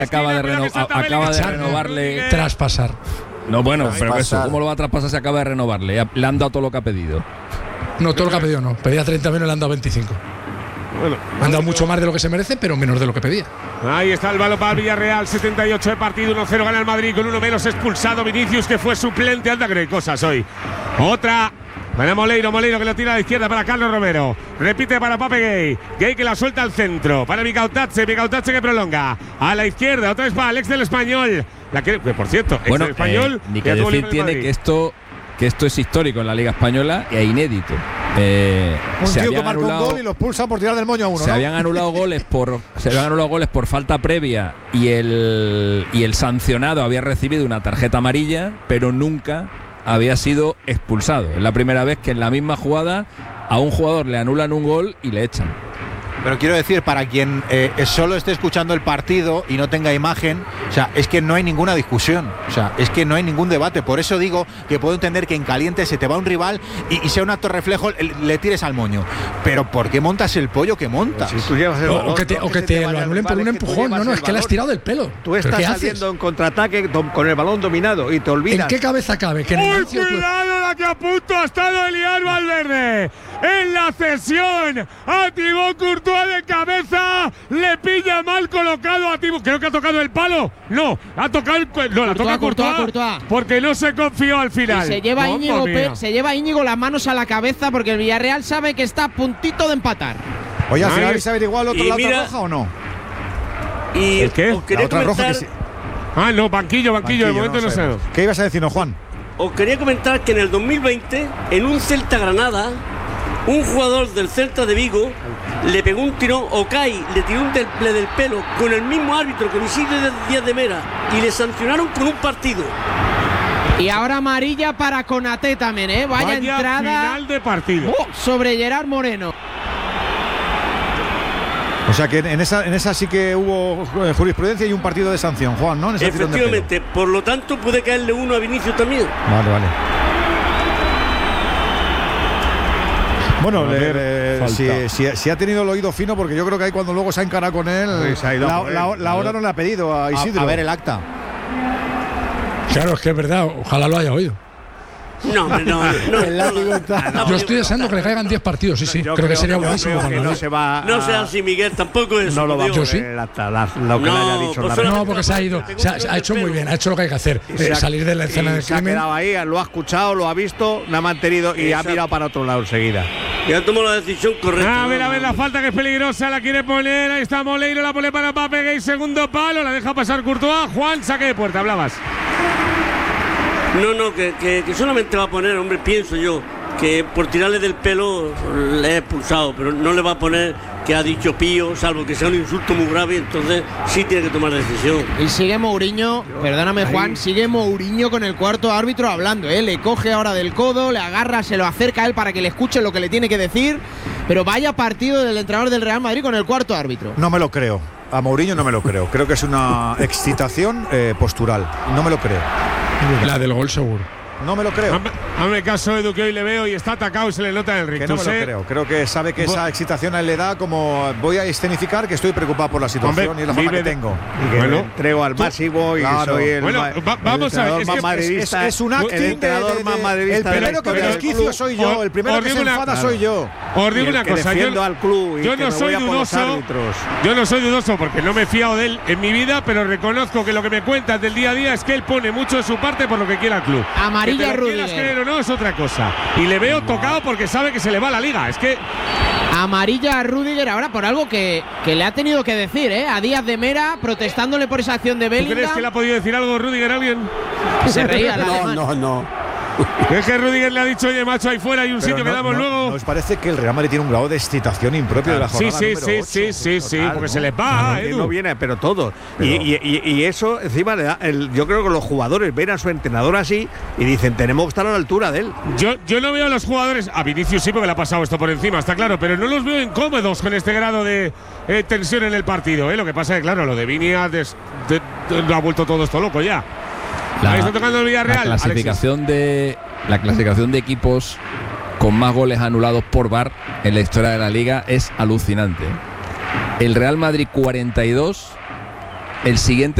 acaba de renovarle. Traspasar. No, bueno, pero eso, ¿cómo lo va a traspasar si acaba de renovarle? Le han dado todo lo que ha pedido. No, todo lo que ha pedido no. Pedía 30 menos, le han dado 25. Bueno, han dado mucho más de lo que se merece, pero menos de lo que pedía. Ahí está el balón para el Villarreal, 78 de partido, 1-0 gana el Madrid con uno menos expulsado Vinicius, que fue suplente. Anda que no hay cosas hoy. Otra. Para Moleiro que lo tira a la izquierda para Carlos Romero. Repite para Pape Gay. Gay que la suelta al centro. Para Micautache que prolonga. A la izquierda, otra vez para Alex del Español. Que por cierto, bueno, del Español. Ni que decir tiene que esto es histórico en la Liga Española e inédito. Un tío que marca un gol y los pulsa por tirar del moño a uno. Se habían anulado goles por falta previa y el sancionado había recibido una tarjeta amarilla, pero nunca había sido expulsado. Es la primera vez que en la misma jugada a un jugador le anulan un gol y le echan. Pero quiero decir, para quien solo esté escuchando el partido y no tenga imagen, o sea, es que no hay ninguna discusión, o sea, es que no hay ningún debate. Por eso digo que puedo entender que en caliente se te va un rival y sea un acto reflejo, le tires al moño. Pero ¿por qué montas el pollo que montas? Si tú llevas el balón, o que te lo anulen por un empujón. No, es que le has tirado del pelo. Tú estás saliendo en contraataque con el balón dominado y te olvidas. ¿En qué cabeza cabe? Que cuidado la que a punto ha estado Eliar Valverde. En la cesión a Thibaut Courtois de cabeza, le pilla mal colocado a Thibaut. Creo que ha tocado el palo. No, ha tocado la toca Courtois, porque no se confió al final. Y se lleva Íñigo las manos a la cabeza porque el Villarreal sabe que está a puntito de empatar. Oye, al final habéis averiguado la otra roja o no. ¿Y el qué? La otra roja que sí. No, banquillo, de momento no sé. ¿Qué ibas a decirnos, Juan? Os quería comentar que en el 2020, en un Celta-Granada, un jugador del Celta de Vigo le pegó un tirón, Okai le tiró un temple del pelo con el mismo árbitro, con Isidro Díaz de Mera, y le sancionaron con un partido. Y ahora amarilla para Konaté también, Vaya entrada final de partido sobre Gerard Moreno. O sea que en esa sí que hubo jurisprudencia y un partido de sanción, Juan, ¿no? Efectivamente, por lo tanto puede caerle uno a Vinicius también. Vale. Bueno, si ha tenido el oído fino, porque yo creo que ahí cuando luego se ha encarado con él, la hora no le ha pedido a Isidro. A ver el acta. Claro, es que es verdad, ojalá lo haya oído. No. Yo estoy deseando que le caigan 10 partidos, sí. Creo que sería buenísimo. No sea así, Miguel, tampoco es. No lo va a yo sí. Lo que le haya dicho. No, porque se ha ido. Se ha hecho muy bien, ha hecho lo que hay que hacer. Salir de la escena del crimen. Se ha quedado ahí, lo ha escuchado, lo ha visto, lo ha mantenido y ha mirado para otro lado enseguida. Ya tomó la decisión correcta. A ver, la falta que es peligrosa, la quiere poner. Ahí está Moleiro, la pone para Pape Gay, segundo palo, la deja pasar Courtois. Juan, saque de puerta, hablabas. No, que solamente va a poner, hombre, pienso yo, que por tirarle del pelo le he expulsado, pero no le va a poner que ha dicho Pío, salvo que sea un insulto muy grave, entonces sí tiene que tomar decisión. Y sigue Mourinho, perdóname Juan, sigue Mourinho con el cuarto árbitro hablando, le coge ahora del codo, le agarra, se lo acerca a él para que le escuche lo que le tiene que decir, pero vaya partido del entrenador del Real Madrid con el cuarto árbitro. No me lo creo. A Mourinho no me lo creo. Creo que es una excitación postural. No me lo creo. La del gol seguro. No me lo creo. Hazme caso, Edu, que hoy le veo y está atacado y se le nota en el rictus. Que no me lo creo. Creo que sabe que esa excitación a él le da como voy a escenificar que estoy preocupado por la situación y la fama que tengo. Y que me entrego al máximo y soy el vamos a ver, más madridista. Es un acting. El entrenador más madridista. El primero que me desquicio soy yo. El primero que se enfada soy yo. Os digo una cosa. Defiendo al club y yo no soy dudoso. Yo no soy dudoso porque no me he fiado de él en mi vida, pero reconozco que lo que me cuentas del día a día es que él pone mucho de su parte por lo que quiera el club. Amarilla Rudiger. O no es otra cosa. Y le veo tocado porque sabe que se le va la liga. Es que amarilla a Rudiger ahora por algo que le ha tenido que decir, a Díaz de Mera, protestándole por esa acción de Bellingham. ¿Tú crees que le ha podido decir algo Rudiger a alguien? Se reía. No. Es que Rudiger le ha dicho, oye, macho, ahí fuera hay un sitio que damos luego. ¿Nos parece que el Real Madrid tiene un grado de excitación impropio de la jornada número 8? Sí, porque se les va. No viene, pero todo. Y eso encima le da. Yo creo que los jugadores ven a su entrenador así y dicen, tenemos que estar a la altura de él. Yo no veo a los jugadores, a Vinicius sí porque le ha pasado esto por encima, está claro, pero no los veo incómodos con este grado de tensión en el partido. Lo que pasa es que, claro, lo de Vini ha vuelto todo esto loco ya. Está tocando el Villarreal. La clasificación de equipos con más goles anulados por VAR en la historia de la Liga es alucinante. El Real Madrid 42, el siguiente